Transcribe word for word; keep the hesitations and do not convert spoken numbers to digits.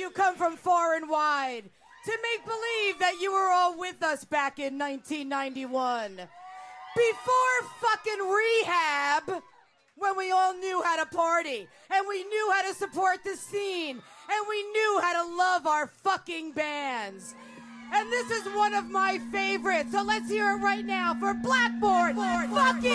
you come from far and wide to make believe that you were all with us back in nineteen ninety-one. Before fucking rehab, when we all knew how to party, and we knew how to support the scene, and we knew how to love our fucking bands. And this is one of my favorites, so let's hear it right now for Blackboard. Fucking